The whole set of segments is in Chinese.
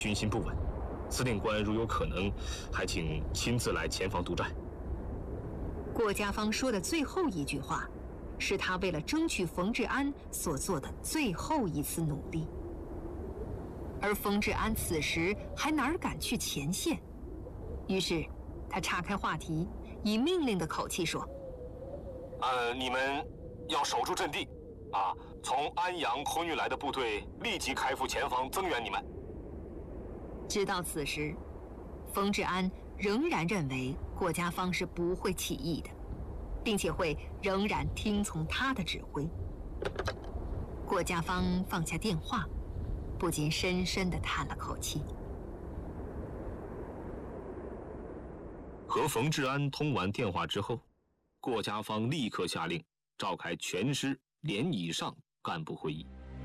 军心不稳，司令官如有可能，还请亲自来前方督战。 郭家芳说的最后一句话，是他为了争取冯治安所做的最后一次努力。而冯治安此时还哪儿敢去前线？于是，他岔开话题，以命令的口气说：“ 你们要守住阵地，从安阳空运来的部队立即开赴前方增援你们。” 直到此时，冯治安仍然认为郭家芳是不会起义的，并且会仍然听从他的指挥。郭家芳放下电话，不禁深深地叹了口气。 和冯治安通完电话之后，郭家芳立刻下令召开全师连以上干部会议。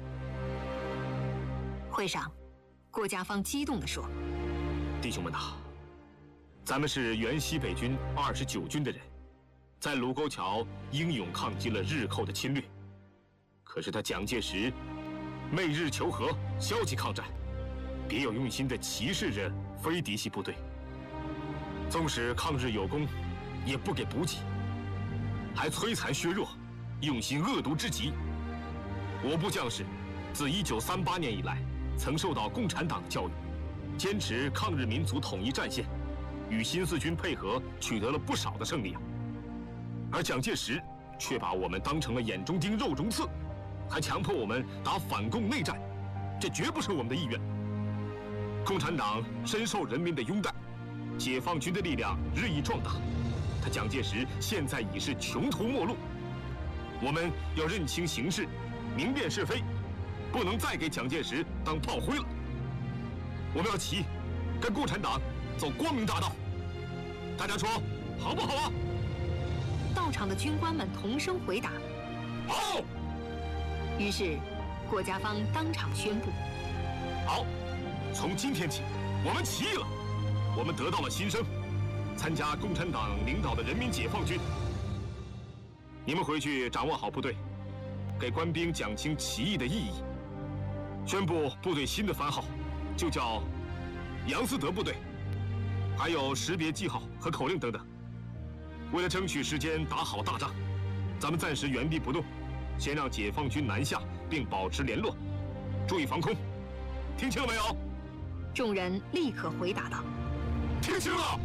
会上，郭家芳激动地说：“ 弟兄们呐，咱们是原西北军29军的人，在卢沟桥英勇抗击了日寇的侵略。可是他蒋介石媚日求和，消极抗战，别有用心地歧视着非嫡系部队。纵使抗日有功，也不给补给，还摧残削弱，用心恶毒之极。我部将士自1938年以来，曾受到共产党教育，坚持抗日民族统一战线，与新四军配合，取得了不少的胜利啊。而蒋介石却把我们当成了眼中钉、肉中刺，还强迫我们打反共内战，这绝不是我们的意愿。共产党深受人民的拥戴，解放军的力量日益壮大，他蒋介石现在已是穷途末路。我们要认清形势，明辨是非，不能再给蒋介石当炮灰了。我们要齐，跟共产党走光明大道。大家说好不好啊？ 到场的军官们同声回答：“ 好。” 于是，郭家芳当场宣布：“ 好，从今天起，我们起义了。我们得到了新生，参加共产党领导的人民解放军。你们回去掌握好部队，给官兵讲清起义的意义。宣布部队新的番号，就叫杨思德部队，还有识别记号和口令等等。为了争取时间打好大仗，咱们暂时原地不动，先让解放军南下，并保持联络，注意防空。听清了没有？” 众人立刻回答道：“ 听清了。”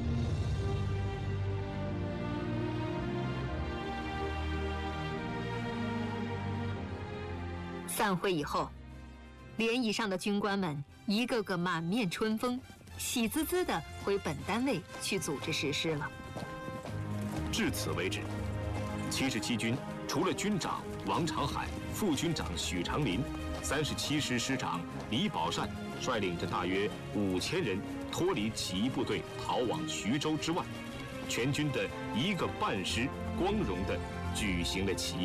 散会以后，连以上的军官们一个个满面春风，喜滋滋地回本单位去组织实施了。 至此为止，77军除了军长王长海、副军长许长林、37师师长李宝善率领着大约5000人脱离起义部队逃往徐州之外，全军的1个半师光荣地举行了起义。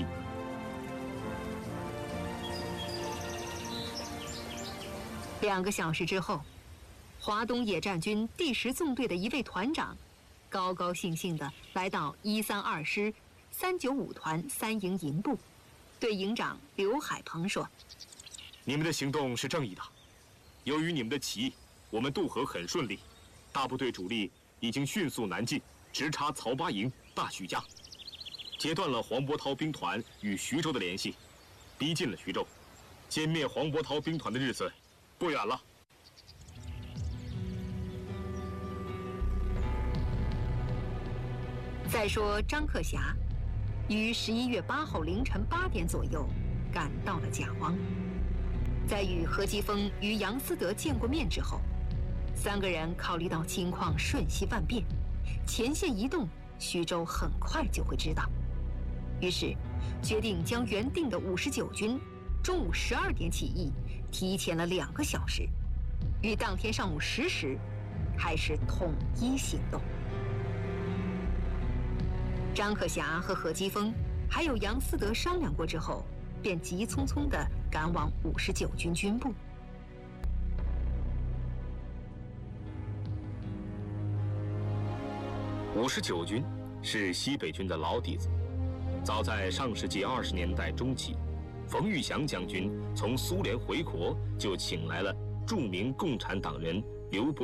2个小时之后，华东野战军第10纵队的一位团长，高高兴兴地来到132师395团3营营部，对营长刘海鹏说：“ 你们的行动是正义的，由于你们的起义，我们渡河很顺利，大部队主力已经迅速南进，直插曹八营、大许家，截断了黄伯韬兵团与徐州的联系，逼近了徐州，歼灭黄伯韬兵团的日子不远了。” 再说张克侠，于11月8号凌晨8点左右赶到了贾汪，在与何基沣与杨思德见过面之后，3个人考虑到情况瞬息万变，前线移动，徐州很快就会知道，于是决定将原定的59军中午12点起义提前了2个小时，于当天上午10时开始统一行动。张克侠和何基沣还有杨思德商量过之后，便急匆匆地赶往59军军部。 59军是西北军的老底子，早在上世纪20年代中期，冯玉祥将军从苏联回国就请来了著名共产党人刘伯